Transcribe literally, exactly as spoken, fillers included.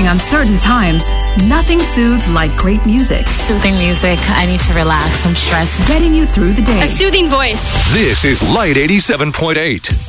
uncertain times, nothing soothes like great music. Soothing music. I need to relax. I'm stressed. Getting you through the day. A soothing voice. This is Light eighty-seven point eight.